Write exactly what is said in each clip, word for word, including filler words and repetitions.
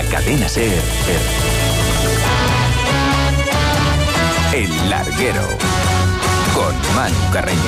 Cadena Ser. El Larguero con Manu Carreño.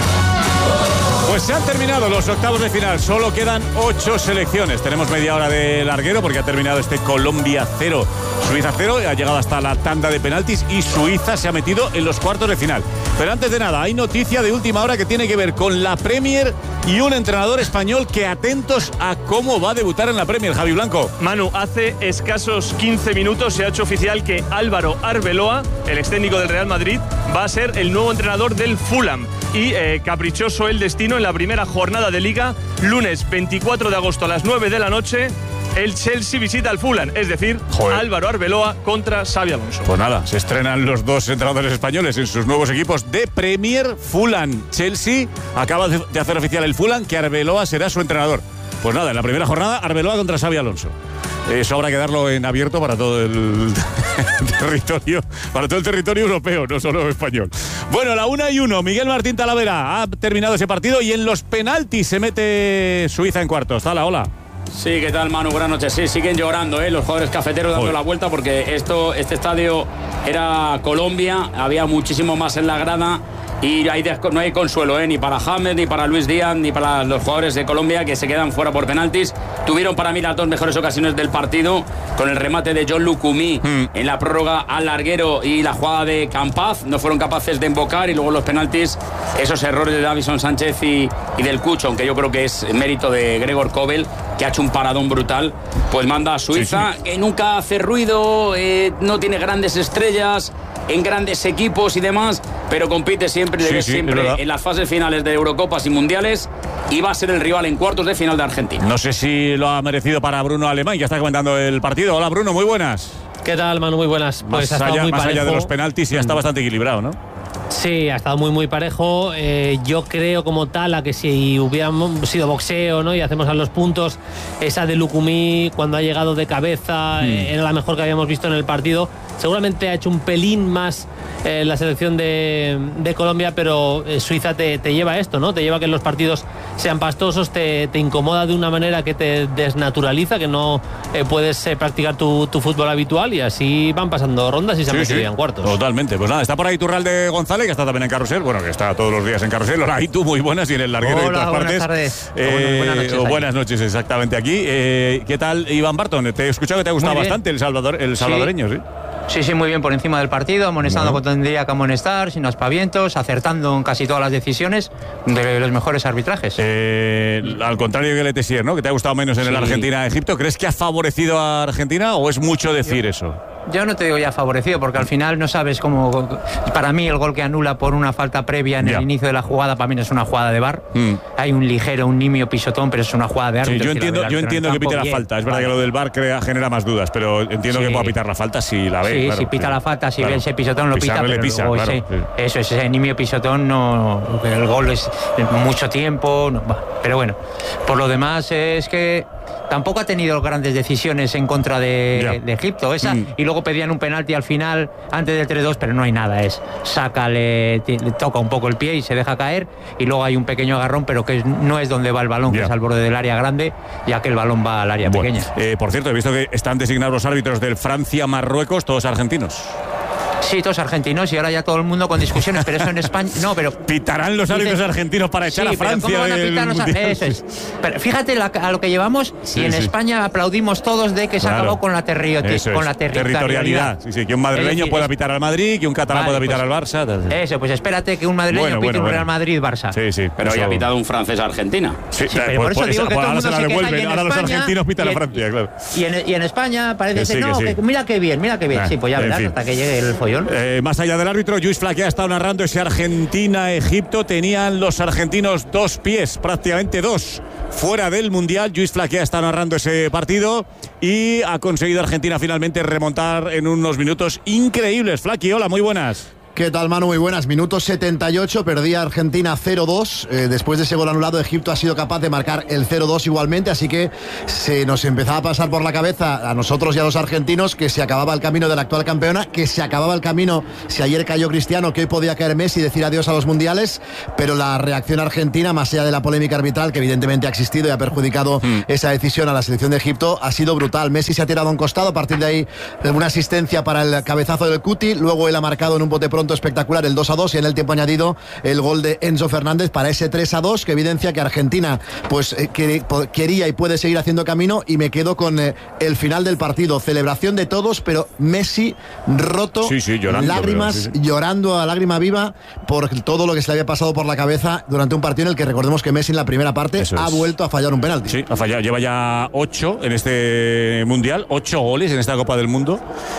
Pues se han terminado los octavos de final, solo quedan ocho selecciones. Tenemos media hora de larguero porque ha terminado este Colombia cero, Suiza cero, ha llegado hasta la tanda de penaltis y Suiza se ha metido en los cuartos de final. Pero antes de nada, hay noticia de última hora que tiene que ver con la Premier y un entrenador español que atentos a cómo va a debutar en la Premier, Javi Blanco. Manu, hace escasos quince minutos se ha hecho oficial que Álvaro Arbeloa, el ex técnico del Real Madrid, va a ser el nuevo entrenador del Fulham. Y eh, caprichoso el destino en la primera jornada de Liga, lunes veinticuatro de agosto a las nueve de la noche, el Chelsea visita al Fulham, es decir, Joder. Álvaro Arbeloa contra Xabi Alonso. Pues nada, se estrenan los dos entrenadores españoles en sus nuevos equipos de Premier. Fulham, Chelsea, acaba de hacer oficial el Fulham que Arbeloa será su entrenador. Pues nada, en la primera jornada, Arbeloa contra Xabi Alonso. Eso habrá que darlo en abierto para todo el territorio, para todo el territorio europeo, no solo español. Bueno, la una y uno, Miguel Martín Talavera ha terminado ese partido y en los penaltis se mete Suiza en cuartos. Tala, hola. Sí, ¿qué tal, Manu? Buenas noches. Sí, siguen llorando, ¿eh? Los jugadores cafeteros dando Joder. la vuelta porque esto, este estadio era Colombia, había muchísimo más en la grada. Y ahí no hay consuelo, ¿eh? Ni para James, ni para Luis Díaz, ni para los jugadores de Colombia que se quedan fuera por penaltis. Tuvieron para mí las dos mejores ocasiones del partido, con el remate de John Lucumí mm. en la prórroga al larguero y la jugada de Campaz. No fueron capaces de embocar, y luego los penaltis, esos errores de Davison Sánchez y, y del Cucho, aunque yo creo que es mérito de Gregor Kobel, que ha hecho un paradón brutal, pues manda a Suiza, sí, sí. que nunca hace ruido, eh, no tiene grandes estrellas en grandes equipos y demás, pero compite siempre, sí, sí, siempre en las fases finales de Eurocopas y Mundiales, y va a ser el rival en cuartos de final de Argentina. No sé si lo ha merecido para Bruno Alemán, ya está comentando el partido. Hola, Bruno, muy buenas. ¿Qué tal, Manu? Muy buenas. Pues más ha allá, muy más parejo. allá de los penaltis, ya está bastante equilibrado, ¿no? Sí, ha estado muy muy parejo. Eh, yo creo como tal a que si hubiera sido boxeo, ¿no? Y hacemos a los puntos, esa de Lucumí cuando ha llegado de cabeza, mm. eh, era la mejor que habíamos visto en el partido. Seguramente ha hecho un pelín más eh, la selección de, de Colombia, pero eh, Suiza te, te lleva a esto, ¿no? Te lleva a que los partidos sean pastosos, te, te incomoda de una manera que te desnaturaliza, que no eh, puedes eh, practicar tu, tu fútbol habitual, y así van pasando rondas y se han sí, metido sí. en cuartos. Totalmente. Pues nada, está por ahí Iturralde González, que está también en Carrusel, bueno, que está todos los días en Carrusel. Hola, y tú, muy buenas, y en el larguero. Hola, y en todas buenas partes. tardes. Eh, buenas, buenas noches. O buenas noches, exactamente aquí. Eh, ¿Qué tal, Iván Barton? Te he escuchado que te ha gustado bastante el, Salvador, el salvadoreño, ¿sí? ¿sí? Sí, sí, muy bien por encima del partido, amonestando bueno. cuando tendría que amonestar, sin aspavientos, acertando en casi todas las decisiones, de los mejores arbitrajes. Eh, al contrario que Letessier, ¿no? Que te ha gustado menos en sí. el Argentina-Egipto. ¿Crees que ha favorecido a Argentina o es mucho decir Yo... eso? Yo no te digo ya favorecido, porque al final no sabes cómo... Para mí el gol que anula por una falta previa en yeah. el inicio de la jugada, para mí no es una jugada de V A R. Mm. Hay un ligero, un nimio pisotón, pero es una jugada de árbitro. Sí, yo entiendo, yo entiendo que pite la falta. Es verdad vale. que lo del V A R crea, genera más dudas, pero entiendo sí. que pueda pitar la falta si la ve. Sí, claro, si pita sí. la falta, si claro. ve ese pisotón lo pita, pero pisa, luego claro, ese, sí. eso es, ese nimio pisotón, no, el gol es mucho tiempo, no, pero bueno, por lo demás es que tampoco ha tenido grandes decisiones en contra de, de Egipto, esa, mm. y luego pedían un penalti al final antes del tres dos, pero no hay nada, es saca, le, le toca un poco el pie y se deja caer, y luego hay un pequeño agarrón, pero que no es donde va el balón, yeah. que es al borde del área grande, ya que el balón va al área bueno, pequeña. Eh, por cierto, he visto que están designados los árbitros del Francia-Marruecos, todos argentinos. Sí, todos argentinos, y ahora ya todo el mundo con discusiones, pero eso en España... No, pero... Pitarán los árbitros dice, argentinos para echar sí, a Francia. ¿Cómo van a pitar los, eso es. Pero fíjate la, a lo que llevamos, sí, y en sí. España aplaudimos todos de que se claro. acabó con la, terrio, es. con la territorialidad. territorialidad. Sí, sí, que un madrileño decir, pueda pitar al Madrid, que un catalán vale, pueda pitar pues, al Barça. Eso, pues espérate que un madrileño bueno, pite bueno, un bueno. Real Madrid-Barça. Sí, sí. Pero hoy ha pitado un francés-Argentina. Sí, sí, pero por eso digo que todo el mundo se queja. Ahora los argentinos pitan a Francia, claro. Y en España parece ser, no, mira qué bien, mira qué bien. Sí, pues ya verás hasta que llegue el follón. Más allá del árbitro, Luis Flaquea ha estado narrando ese Argentina-Egipto. Tenían los argentinos dos pies, prácticamente dos, fuera del Mundial. Luis Flaquea está narrando ese partido y ha conseguido Argentina finalmente remontar en unos minutos increíbles. Flaqui, hola, muy buenas. ¿Qué tal, Manu? Muy buenas. Minuto setenta y ocho, perdía Argentina cero dos. Eh, después de ese gol anulado, Egipto ha sido capaz de marcar el cero dos igualmente, así que se nos empezaba a pasar por la cabeza a nosotros y a los argentinos que se acababa el camino de la actual campeona, que se acababa el camino si ayer cayó Cristiano, que hoy podía caer Messi y decir adiós a los mundiales, pero la reacción argentina, más allá de la polémica arbitral que evidentemente ha existido y ha perjudicado mm. esa decisión a la selección de Egipto, ha sido brutal. Messi se ha tirado a un costado, a partir de ahí una asistencia para el cabezazo del Cuti, luego él ha marcado en un bote pronto espectacular el dos a dos y en el tiempo añadido el gol de Enzo Fernández para ese tres a dos que evidencia que Argentina pues eh, que, quería y puede seguir haciendo camino. Y me quedo con eh, el final del partido, celebración de todos, pero Messi roto, sí, sí, llorando, lágrimas, pero, sí, sí. llorando a lágrima viva por todo lo que se le había pasado por la cabeza durante un partido en el que recordemos que Messi en la primera parte Eso ha es. vuelto a fallar un penalti. Sí, ha fallado, lleva ya ocho en este Mundial, ocho goles en esta Copa del Mundo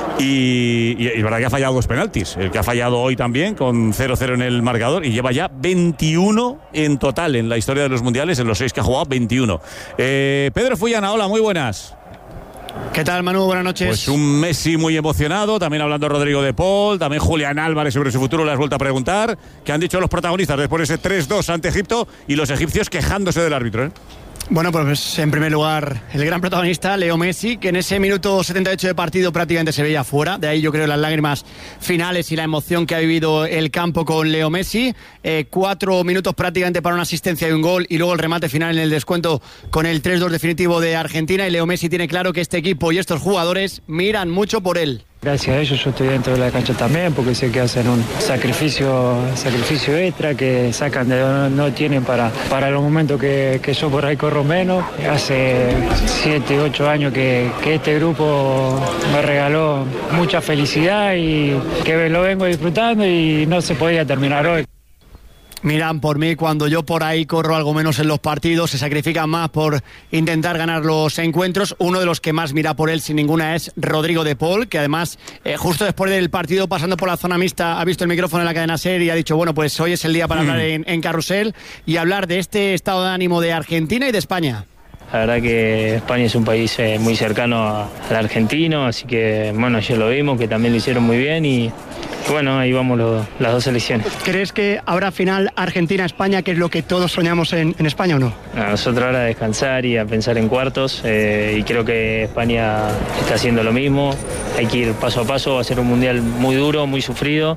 y, y, y es verdad que ha fallado dos penaltis, el que ha fallado hoy también con cero cero en el marcador, y lleva ya veintiuno en total en la historia de los mundiales, en los seis que ha jugado, veintiuno. Eh, Pedro Fullana, hola, muy buenas. ¿Qué tal, Manu? Buenas noches. Pues un Messi muy emocionado, también hablando Rodrigo de Paul, también Julián Álvarez sobre su futuro, le has vuelto a preguntar. ¿Qué han dicho los protagonistas después de ese tres dos ante Egipto y los egipcios quejándose del árbitro, eh? Bueno, pues en primer lugar, el gran protagonista, Leo Messi, que en ese minuto setenta y ocho de partido prácticamente se veía fuera. De ahí yo creo las lágrimas finales y la emoción que ha vivido el campo con Leo Messi. Eh, cuatro minutos prácticamente para una asistencia y un gol, y luego el remate final en el descuento con el tres dos definitivo de Argentina. Y Leo Messi tiene claro que este equipo y estos jugadores miran mucho por él. Gracias a ellos yo estoy dentro de la cancha también, porque sé que hacen un sacrificio sacrificio extra, que sacan de donde no tienen para, para los momentos que, que yo por ahí corro menos. Hace siete, ocho años que, que este grupo me regaló mucha felicidad y que lo vengo disfrutando y no se podía terminar hoy. Miran por mí cuando yo por ahí corro algo menos en los partidos, se sacrifican más por intentar ganar los encuentros. Uno de los que más mira por él sin ninguna es Rodrigo de Paul, que además eh, justo después del partido, pasando por la zona mixta, ha visto el micrófono en la cadena SER y ha dicho, bueno, pues hoy es el día para hablar en, en Carrusel y hablar de este estado de ánimo de Argentina y de España. La verdad que España es un país eh, muy cercano al argentino, así que bueno, ayer lo vimos, que también lo hicieron muy bien y bueno, ahí vamos lo, las dos selecciones. ¿Crees que habrá final Argentina-España, que es lo que todos soñamos en, en España o no? A nosotros ahora a descansar y a pensar en cuartos eh, y creo que España está haciendo lo mismo. Hay que ir paso a paso, va a ser un mundial muy duro, muy sufrido.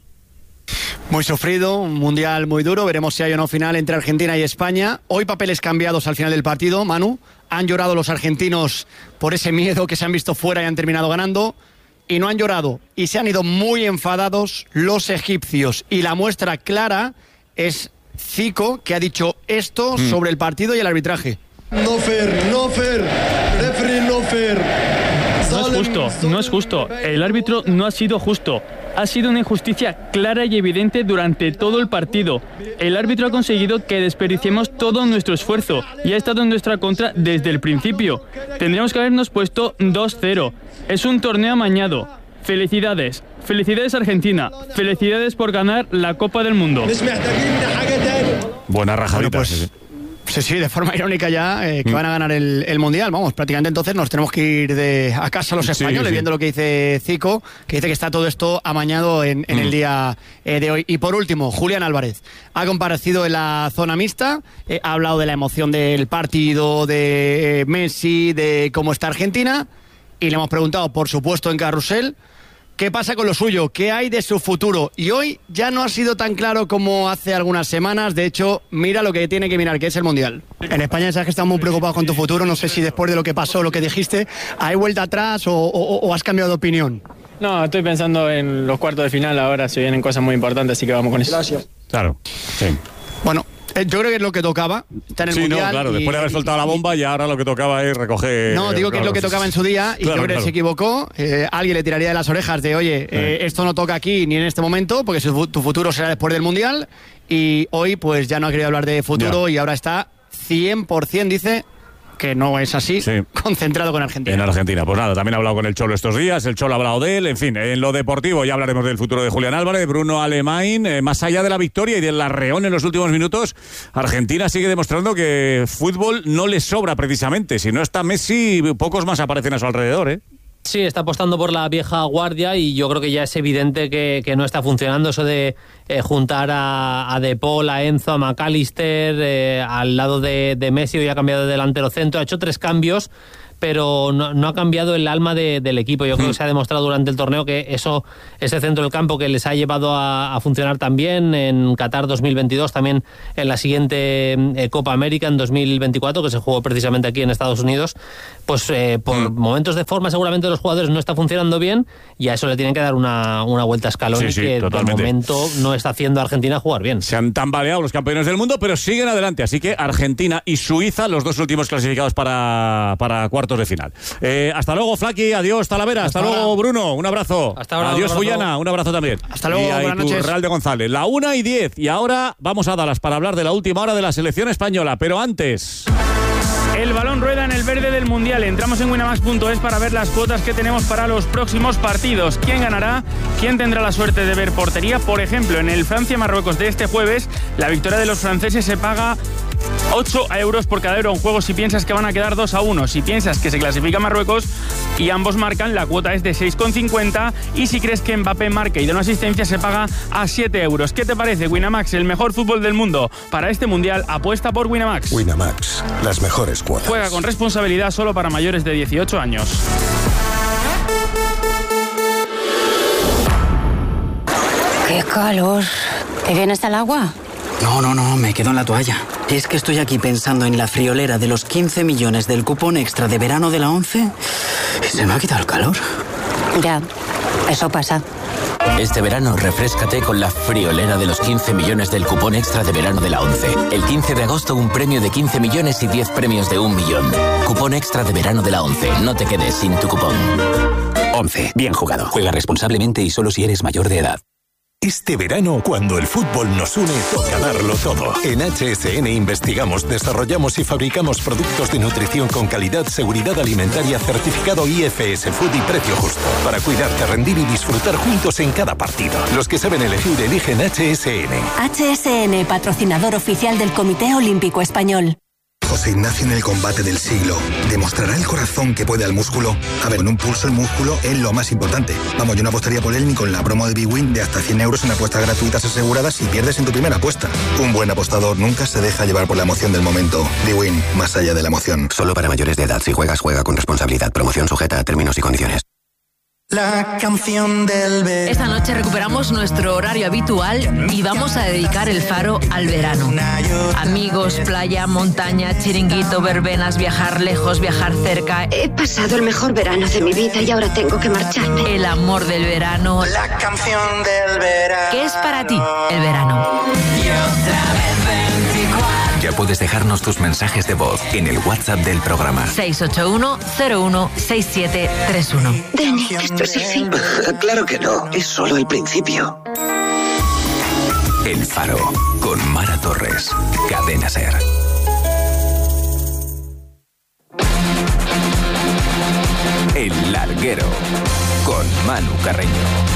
Muy sufrido, un mundial muy duro. Veremos si hay o no final entre Argentina y España. Hoy papeles cambiados al final del partido, Manu. Han llorado los argentinos por ese miedo que se han visto fuera y han terminado ganando. Y no han llorado y se han ido muy enfadados los egipcios. Y la muestra clara es Zico, que ha dicho esto mm. sobre el partido y el arbitraje. No fair, no fair, referee no fair. No es justo, no es justo. El árbitro no ha sido justo. Ha sido una injusticia clara y evidente durante todo el partido. El árbitro ha conseguido que desperdiciemos todo nuestro esfuerzo y ha estado en nuestra contra desde el principio. Tendríamos que habernos puesto dos cero. Es un torneo amañado. Felicidades. Felicidades Argentina. Felicidades por ganar la Copa del Mundo. Buena rajadita. Bueno, pues, sí, sí, de forma irónica ya, eh, que mm. van a ganar el, el Mundial. Vamos, prácticamente entonces nos tenemos que ir de a casa los españoles, sí, sí. viendo lo que dice Zico, que dice que está todo esto amañado en, en mm. el día eh, de hoy. Y por último, Julián Álvarez ha comparecido en la zona mixta, eh, ha hablado de la emoción del partido, de eh, Messi, de cómo está Argentina, y le hemos preguntado, por supuesto, en Carrusel, ¿qué pasa con lo suyo? ¿Qué hay de su futuro? Y hoy ya no ha sido tan claro como hace algunas semanas. De hecho, mira lo que tiene que mirar, que es el Mundial. En España sabes que estás muy preocupado con tu futuro. No sé si después de lo que pasó, lo que dijiste, ¿hay vuelta atrás o, o, o has cambiado de opinión? No, estoy pensando en los cuartos de final. Ahora se vienen cosas muy importantes, así que vamos con eso. Gracias. Claro, sí. Bueno, yo creo que es lo que tocaba, estar en el sí, Mundial. No, claro, y, después de haber soltado la bomba y ahora lo que tocaba es recoger... No, digo que es lo que tocaba en su día y claro, yo creo claro. que se equivocó. Eh, alguien le tiraría de las orejas de, oye, eh, esto no toca aquí ni en este momento, porque su, tu futuro será después del Mundial. Y hoy pues ya no ha querido hablar de futuro ya. Y ahora está cien por ciento, dice... que no es así, sí. concentrado con Argentina. En Argentina, pues nada, también ha hablado con el Cholo estos días, el Cholo ha hablado de él, en fin, en lo deportivo ya hablaremos del futuro de Julián Álvarez, Bruno Alemán, eh, más allá de la victoria y del arreón en los últimos minutos, Argentina sigue demostrando que fútbol no le sobra precisamente, si no está Messi, pocos más aparecen a su alrededor, ¿eh? Sí, está apostando por la vieja guardia y yo creo que ya es evidente que, que no está funcionando eso de eh, juntar a, a De Paul, a Enzo, a McAllister, eh, al lado de, de Messi. Hoy ha cambiado de delantero centro, ha hecho tres cambios, pero no, no ha cambiado el alma de, del equipo. Yo creo que se ha demostrado durante el torneo que eso, ese centro del campo que les ha llevado a, a funcionar también en Qatar dos mil veintidós, también en la siguiente eh, Copa América en dos mil veinticuatro, que se jugó precisamente aquí en Estados Unidos, pues eh, por mm. momentos de forma seguramente los jugadores no está funcionando bien y a eso le tienen que dar una, una vuelta a escalón, sí, sí, que totalmente. De momento no está haciendo a Argentina jugar bien. Se han tambaleado los campeones del mundo, pero siguen adelante, así que Argentina y Suiza, los dos últimos clasificados para, para cuartos de final. Eh, hasta luego, Flaki, adiós, Talavera, hasta, hasta luego, Bruno, un abrazo. Hasta ahora, adiós, un Fullana, un abrazo también. Hasta luego, y ahí buenas tu noches. Real de González, la una y diez, y ahora vamos a Dallas para hablar de la última hora de la selección española, pero antes... El balón rueda en el verde del Mundial. Entramos en winamax punto es para ver las cuotas que tenemos para los próximos partidos. ¿Quién ganará? ¿Quién tendrá la suerte de ver portería? Por ejemplo, en el Francia-Marruecos de este jueves, la victoria de los franceses se paga ocho euros por cada euro en juego si piensas que van a quedar dos a uno. Si piensas que se clasifica Marruecos y ambos marcan, la cuota es de seis con cincuenta. Y si crees que Mbappé marca y da una asistencia, se paga a siete euros. ¿Qué te parece? Winamax, el mejor fútbol del mundo. Para este Mundial, apuesta por Winamax. Winamax, las mejores cuotas. Juega con responsabilidad, solo para mayores de dieciocho años. ¡Qué calor! ¿Te vienes al agua? No, no, no, me quedo en la toalla. Es que estoy aquí pensando en la friolera de los quince millones del cupón extra de verano de la ONCE y se me ha quitado el calor. Ya, eso pasa. Este verano refréscate con la friolera de los quince millones del cupón extra de verano de la ONCE. El quince de agosto un premio de quince millones y diez premios de un millón. Cupón extra de verano de la ONCE. No te quedes sin tu cupón. ONCE. Bien jugado. Juega responsablemente y solo si eres mayor de edad. Este verano, cuando el fútbol nos une, toca darlo todo. En H S N investigamos, desarrollamos y fabricamos productos de nutrición con calidad, seguridad alimentaria, certificado I F S Food y precio justo. Para cuidarte, rendir y disfrutar juntos en cada partido. Los que saben elegir, eligen H S N. H S N, patrocinador oficial del Comité Olímpico Español. José Ignacio en el combate del siglo. ¿Demostrará el corazón que puede al músculo? A ver, con un pulso el músculo es lo más importante. Vamos, yo no apostaría por él ni con la promo de BWin de hasta cien euros en apuestas gratuitas aseguradas si pierdes en tu primera apuesta. Un buen apostador nunca se deja llevar por la emoción del momento. BWin, más allá de la emoción. Solo para mayores de edad. Si juegas, juega con responsabilidad. Promoción sujeta a términos y condiciones. La canción del verano. Esta noche recuperamos nuestro horario habitual y vamos a dedicar el Faro al verano. Amigos, playa, montaña, chiringuito, verbenas, viajar lejos, viajar cerca. He pasado el mejor verano de mi vida y ahora tengo que marcharme. El amor del verano. La canción del verano. ¿Qué es para ti el verano? Y otra vez veinticuatro. Ya puedes dejarnos tus mensajes de voz en el WhatsApp del programa. seis ocho uno cero uno seis siete tres uno. Dani, esto es así. Claro que no, es solo el principio. El Faro, con Mara Torres. Cadena SER. El Larguero, con Manu Carreño.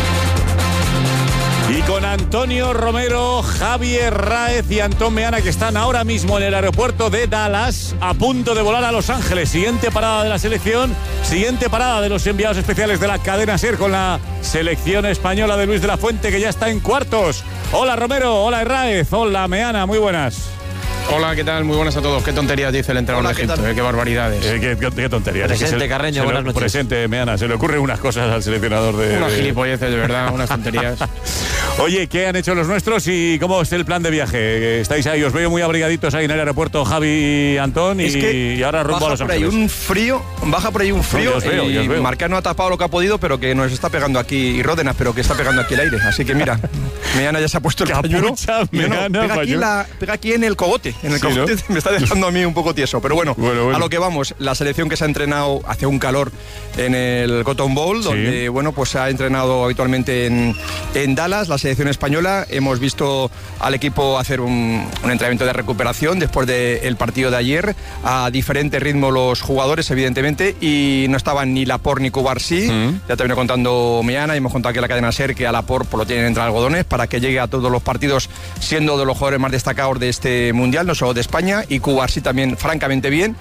Y con Antonio Romero, Javier Raez y Antón Meana, que están ahora mismo en el aeropuerto de Dallas, a punto de volar a Los Ángeles. Siguiente parada de la selección, siguiente parada de los enviados especiales de la cadena SER con la selección española de Luis de la Fuente, que ya está en cuartos. Hola Romero, hola Raez, hola Meana, muy buenas. Hola, ¿qué tal? Muy buenas a todos. Qué tonterías dice el entrenador Hola, de Egipto, ¿qué, eh, qué barbaridades. Eh, qué, qué, qué tonterías. Presente, es que Carreño, buenas noches. Presente, Meana, se le ocurren unas cosas al seleccionador de... Unas de... gilipolleces, de verdad, unas tonterías. Oye, ¿qué han hecho los nuestros y cómo es el plan de viaje? Estáis ahí, os veo muy abrigaditos ahí en el aeropuerto, Javi y Antón, y, que y ahora rumbo a Los Ángeles. Por ahí un frío, baja por ahí un frío, no, os veo, y os veo. Marcano ha tapado lo que ha podido, pero que nos está pegando aquí, y Ródenas, pero que está pegando aquí el aire. Así que mira, Meana ya se ha puesto el pañuelo. Meana, no, pega, aquí la, pega aquí en el cogote, en el sí, cogote, ¿no? Me está dejando a mí un poco tieso, pero bueno, bueno, bueno, a lo que vamos, la selección que se ha entrenado hace un calor en el Cotton Bowl, sí. donde bueno, pues se ha entrenado habitualmente en, en Dallas, la selección española. Hemos visto al equipo hacer un, un entrenamiento de recuperación después del partido de ayer, a diferente ritmo los jugadores, evidentemente, y no estaban ni Laporte ni Cubarsí, mm. ya te vengo contando Meana, y hemos contado aquí en la cadena SER que a Laporte pues, lo tienen entre algodones para que llegue a todos los partidos siendo de los jugadores más destacados de este Mundial. Mundial, no solo de España, y Cubarsí también francamente bien.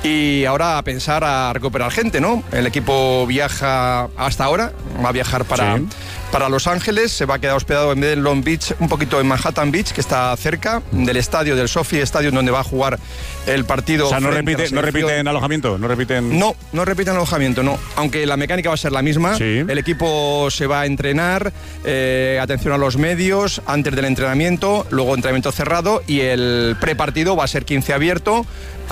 Y ahora a pensar a recuperar gente, ¿no? El equipo viaja hasta ahora, va a viajar para, sí. para Los Ángeles, se va a quedar hospedado en vez de en Long Beach, un poquito en Manhattan Beach, que está cerca del estadio, del Sophie Stadium, donde va a jugar el partido. O sea, no repite, no repiten alojamiento, no repiten... No, no repiten alojamiento, no. Aunque la mecánica va a ser la misma, sí. el equipo se va a entrenar, eh, atención a los medios, antes del entrenamiento, luego entrenamiento cerrado, y el prepartido va a ser quince abierto,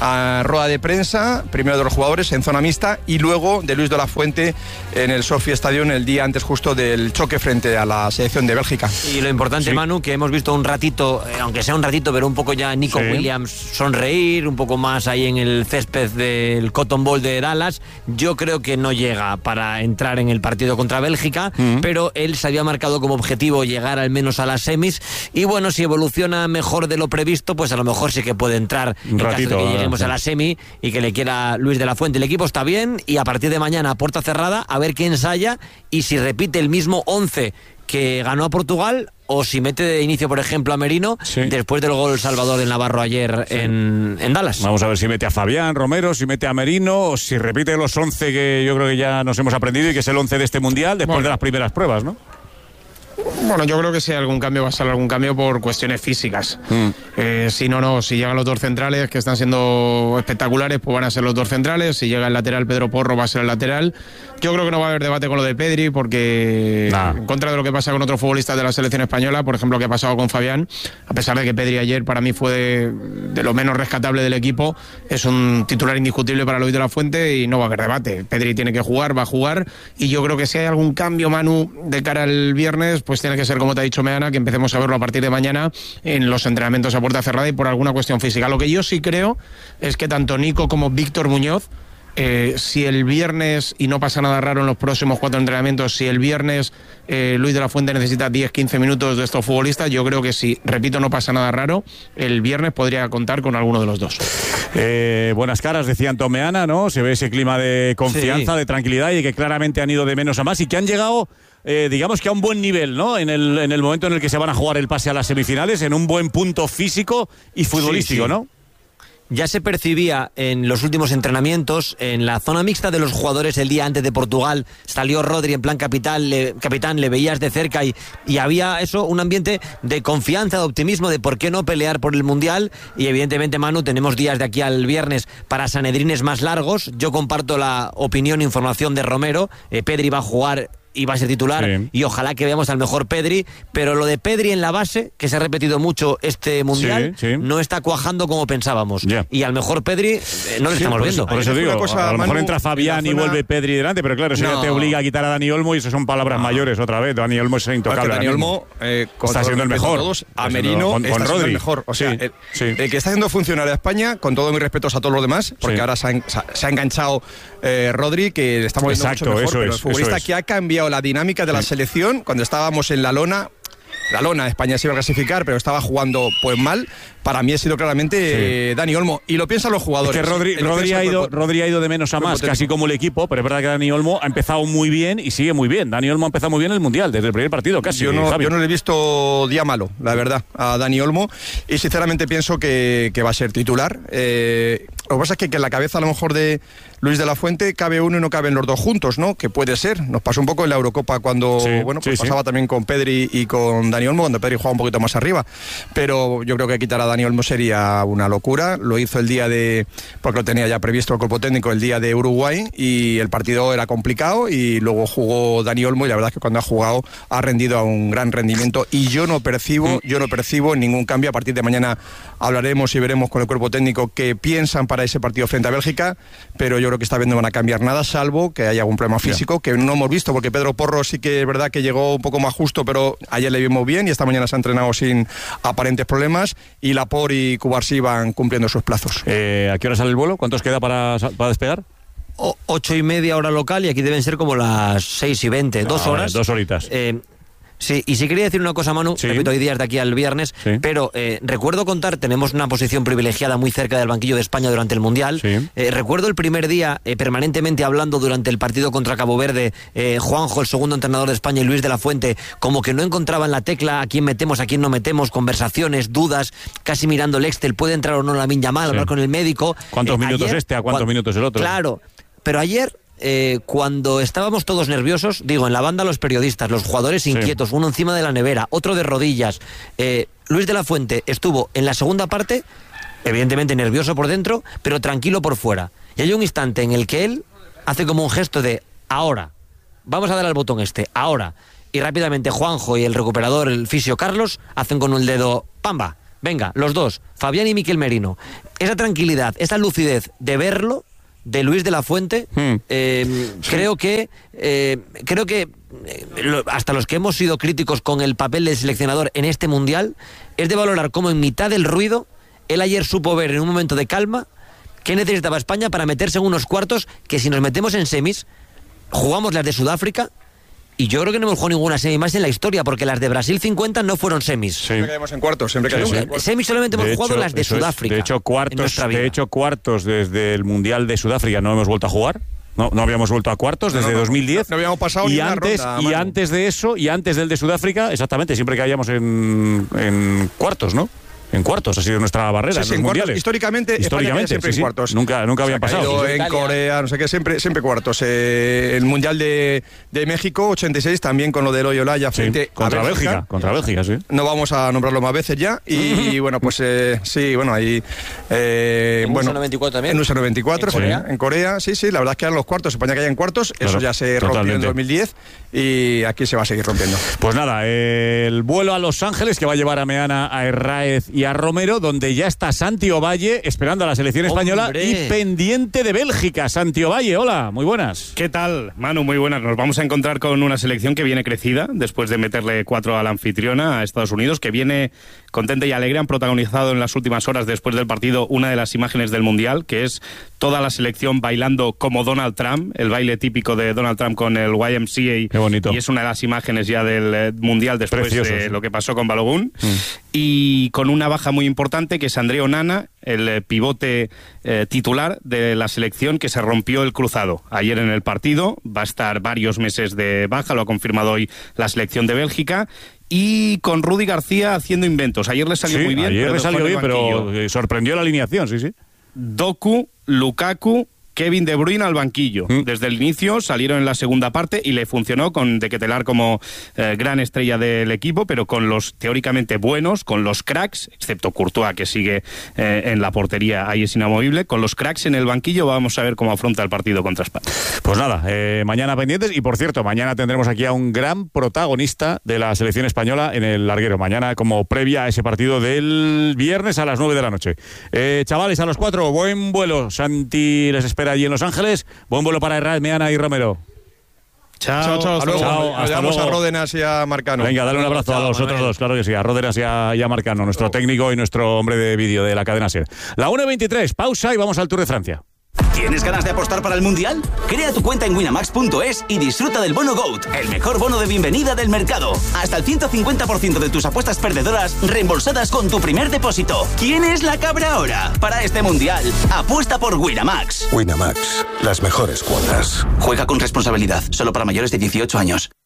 a rueda de prensa, primero de los jugadores en zona mixta y luego de Luis de la Fuente en el Sophie Stadium el día antes justo del choque frente a la selección de Bélgica. Y lo importante, sí. Manu, que hemos visto un ratito, eh, aunque sea un ratito, pero un poco ya Nico sí. Williams sonreír, un poco más ahí en el césped del Cotton Bowl de Dallas. Yo creo que no llega para entrar en el partido contra Bélgica, mm. pero él se había marcado como objetivo llegar al menos a las semis y bueno, si evoluciona mejor de lo previsto, pues a lo mejor sí que puede entrar un en ratito, caso de que llegue a la semi y que le quiera Luis de la Fuente. El equipo está bien y a partir de mañana a puerta cerrada a ver quién ensaya y si repite el mismo once que ganó a Portugal o si mete de inicio, por ejemplo, a Merino sí. después del gol Salvador del Navarro ayer sí. en, en Dallas. Vamos a ver si mete a Fabián Romero, si mete a Merino o si repite los once que yo creo que ya nos hemos aprendido y que es el once de este Mundial después bueno. de las primeras pruebas, ¿no? Bueno, yo creo que si hay algún cambio va a ser algún cambio por cuestiones físicas. Mm. Eh, si no, no, si llegan los dos centrales que están siendo espectaculares, pues van a ser los dos centrales. Si llega el lateral Pedro Porro, va a ser el lateral. Yo creo que no va a haber debate con lo de Pedri, porque nah. en contra de lo que pasa con otros futbolistas de la selección española, por ejemplo, que ha pasado con Fabián, a pesar de que Pedri ayer para mí fue de, de lo menos rescatable del equipo, es un titular indiscutible para Luis de la Fuente y no va a haber debate. Pedri tiene que jugar, va a jugar, y yo creo que si hay algún cambio, Manu, de cara al viernes, pues tiene que ser, como te ha dicho Meana, que empecemos a verlo a partir de mañana en los entrenamientos a puerta cerrada y por alguna cuestión física. Lo que yo sí creo es que tanto Nico como Víctor Muñoz, Eh, si el viernes, y no pasa nada raro en los próximos cuatro entrenamientos, si el viernes eh, Luis de la Fuente necesita diez quince minutos de estos futbolistas, yo creo que si, repito, no pasa nada raro, el viernes podría contar con alguno de los dos. Eh, buenas caras, decía Antomeana, ¿no? Se ve ese clima de confianza, sí. de tranquilidad y que claramente han ido de menos a más y que han llegado... Eh, digamos que a un buen nivel, ¿no? En el, en el momento en el que se van a jugar el pase a las semifinales, en un buen punto físico y futbolístico, sí, sí. ¿no? Ya se percibía en los últimos entrenamientos, en la zona mixta de los jugadores el día antes de Portugal, salió Rodri en plan capital, le, capitán, le veías de cerca y, y había eso, un ambiente de confianza, de optimismo, de por qué no pelear por el Mundial. Y evidentemente, Manu, tenemos días de aquí al viernes para sanedrines más largos. Yo comparto la opinión e información de Romero, eh, Pedri va a jugar y va a ser titular, sí. y ojalá que veamos al mejor Pedri, pero lo de Pedri en la base, que se ha repetido mucho este Mundial, sí, sí. no está cuajando como pensábamos, yeah. y al mejor Pedri eh, no le sí, estamos por viendo. Eso, por eso digo, cosa, a lo mejor Manu, entra Fabián y vuelve Pedri delante, pero claro, eso no. ya te obliga a quitar a Dani Olmo y eso son palabras no. mayores otra vez. Dani Olmo es intocable. Dani Olmo eh, está siendo el mejor. Todos, a Merino con, con está siendo el mejor. O sea, sí, el, sí. el que está haciendo funcionar a España, con todos mis respetos a todos los demás, porque sí. ahora se ha, se ha enganchado eh, Rodri, que le estamos viendo Exacto, mucho mejor, eso pero es, el futbolista es. que ha cambiado la dinámica de la selección, cuando estábamos en la lona, la lona, España se iba a clasificar, pero estaba jugando pues mal. Para mí ha sido claramente sí. eh, Dani Olmo. Y lo piensan los jugadores. Es que Rodri, Rodri, ha ido, Rodri ha ido de menos a más, casi como el equipo, pero es verdad que Dani Olmo ha empezado muy bien y sigue muy bien. Dani Olmo ha empezado muy bien el Mundial, desde el primer partido casi. Yo no, yo no le he visto día malo, la verdad, a Dani Olmo. Y sinceramente pienso que, que va a ser titular. Eh, lo que pasa es que, que en la cabeza a lo mejor de Luis de la Fuente cabe uno y no caben los dos juntos, ¿no? Que puede ser. Nos pasó un poco en la Eurocopa cuando sí, bueno, pues sí, pasaba sí. también con Pedri y con Dani Olmo, cuando Pedri jugaba un poquito más arriba. Pero yo creo que quitar a Dani Olmo sería una locura. Lo hizo el día de, porque lo tenía ya previsto el cuerpo técnico, el día de Uruguay, y el partido era complicado y luego jugó Dani Olmo y la verdad es que cuando ha jugado ha rendido a un gran rendimiento y yo no percibo, yo no percibo ningún cambio. A partir de mañana hablaremos y veremos con el cuerpo técnico qué piensan para ese partido frente a Bélgica, pero yo creo que esta vez no van a cambiar nada, salvo que haya algún problema físico, yeah. que no hemos visto, porque Pedro Porro sí que es verdad que llegó un poco más justo, pero ayer le vimos bien y esta mañana se ha entrenado sin aparentes problemas, y Laporte y Cubarsí van cumpliendo sus plazos. Eh, ¿A qué hora sale el vuelo? ¿Cuántos queda para, para despegar? O, ocho y media hora local, y aquí deben ser como las seis y veinte, dos ah, horas. Dos horitas. Eh, Sí, y sí quería decir una cosa, Manu, sí. repito, hay días de aquí al viernes, sí. pero eh, recuerdo contar, tenemos una posición privilegiada muy cerca del banquillo de España durante el Mundial. Sí. Eh, recuerdo el primer día, eh, permanentemente hablando durante el partido contra Cabo Verde, eh, Juanjo, el segundo entrenador de España, y Luis de la Fuente, como que no encontraban la tecla, a quién metemos, a quién no metemos, conversaciones, dudas, casi mirando el Excel, puede entrar o no Lamine Yamal, sí. hablar con el médico. ¿Cuántos eh, minutos ayer, este, a cuántos minutos el otro? Claro, pero ayer... Eh, cuando estábamos todos nerviosos, digo, en la banda los periodistas, los jugadores inquietos, sí. uno encima de la nevera, otro de rodillas, eh, Luis de la Fuente estuvo en la segunda parte, evidentemente nervioso por dentro, pero tranquilo por fuera. Y hay un instante en el que él hace como un gesto de ahora, vamos a dar al botón este, ahora. Y rápidamente Juanjo y el recuperador, el fisio Carlos, hacen con el dedo, pamba, venga, los dos, Fabián y Miquel Merino. Esa tranquilidad, esa lucidez de verlo, de Luis de la Fuente, hmm. eh, sí. creo que eh, creo que eh, lo, hasta los que hemos sido críticos con el papel del seleccionador en este Mundial, es de valorar cómo en mitad del ruido, él ayer supo ver en un momento de calma qué necesitaba España para meterse en unos cuartos que si nos metemos en semis, jugamos las de Sudáfrica. Y yo creo que no hemos jugado ninguna semi más en la historia, porque las de Brasil cincuenta no fueron semis. Sí. Siempre caemos en cuartos, siempre caemos sí, sí. en cuartos. Semis solamente hemos de jugado hecho, las de Sudáfrica. Es. De hecho, cuartos, de hecho, cuartos desde el Mundial de Sudáfrica no hemos vuelto a jugar. No, no habíamos vuelto a cuartos desde no, no, dos mil diez. No, no habíamos pasado y ni antes, una ronda, y Manu. antes de eso, y antes del de Sudáfrica, exactamente, siempre caíamos en, en cuartos, ¿no? En cuartos ha sido nuestra barrera sí, en sí, los en mundiales. Cuartos, históricamente, históricamente siempre sí, en cuartos. Sí. Nunca, nunca había pasado. En Corea, no sé qué, siempre, siempre cuartos. Eh, el Mundial de, de México, ochenta y seis, también con lo de Eloy Olaya frente sí, contra a Bélgica. Bélgica. Contra Bélgica, sí. No vamos a nombrarlo más veces ya. Y, y bueno, pues eh, sí, bueno, ahí... Eh, ¿En bueno, U S noventa y cuatro también? En U S noventa y cuatro, ¿En Corea? en Corea, sí, sí, la verdad es que eran los cuartos. España caía en cuartos, claro, eso ya se rompió totalmente. En dos mil diez y aquí se va a seguir rompiendo. Pues nada, eh, el vuelo a Los Ángeles que va a llevar a Meana, a Herráez y a Romero, donde ya está Santi Ovalle esperando a la selección española ¡Hombre! Y pendiente de Bélgica. Santi Ovalle, hola, muy buenas. ¿Qué tal, Manu? Muy buenas. Nos vamos a encontrar con una selección que viene crecida después de meterle cuatro a la anfitriona, a Estados Unidos, que viene contenta y alegre. Han protagonizado en las últimas horas después del partido una de las imágenes del Mundial, que es toda la selección bailando como Donald Trump, el baile típico de Donald Trump con el Y M C A. Qué bonito. Y es una de las imágenes ya del eh, Mundial después Precioso, de sí. lo que pasó con Balogun. Mm. Y con una baja muy importante, que es André Onana, el eh, pivote eh, titular de la selección, que se rompió el cruzado ayer en el partido. Va a estar varios meses de baja, lo ha confirmado hoy la selección de Bélgica. Y con Rudy García haciendo inventos. Ayer le salió sí, muy bien. Ayer le salió bien, pero eh, sorprendió la alineación, sí, sí. Doku, Lukaku, Kevin De Bruyne al banquillo. Mm. Desde el inicio salieron en la segunda parte y le funcionó con De Ketelaere como eh, gran estrella del equipo, pero con los teóricamente buenos, con los cracks, excepto Courtois, que sigue eh, en la portería, ahí es inamovible, con los cracks en el banquillo. Vamos a ver cómo afronta el partido contra España. Pues nada, eh, mañana pendientes. Y por cierto, mañana tendremos aquí a un gran protagonista de la selección española en el larguero. Mañana como previa a ese partido del viernes a las nueve de la noche. Eh, chavales, a los cuatro, buen vuelo. Santi les espera allí en Los Ángeles. Buen vuelo para Herráez, Meana y Romero. Chao, chao, chao. Hasta luego. Chao, hasta luego. a Ródenas y a Marcano. Venga, dale un abrazo chao, a los Manuel. Otros dos, claro que sí, a Ródenas y a, y a Marcano, nuestro técnico y nuestro hombre de vídeo de la cadena SER. La una y veintitrés, pausa y vamos al Tour de Francia. ¿Tienes ganas de apostar para el Mundial? Crea tu cuenta en winamax punto es y disfruta del bono GOAT, el mejor bono de bienvenida del mercado. Hasta el ciento cincuenta por ciento de tus apuestas perdedoras reembolsadas con tu primer depósito. ¿Quién es la cabra ahora? Para este Mundial, apuesta por Winamax. Winamax, las mejores cuotas. Juega con responsabilidad, solo para mayores de dieciocho años.